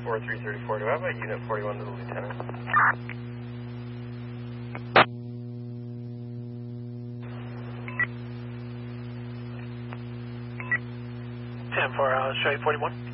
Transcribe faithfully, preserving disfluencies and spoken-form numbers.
four three three four, do I have a unit forty-one to the lieutenant? ten four, uh, straight forty-one.